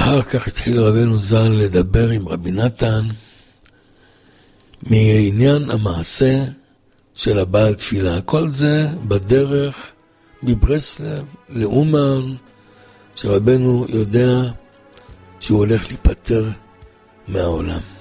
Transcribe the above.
אחר כך התחיל רבנו ז"ל לדבר עם רבי נתן מעניין המעשה של הבעל תפילה. כל זה בדרך מברסלב לאומן, שרבנו יודע שהוא הולך להיפטר מהעולם.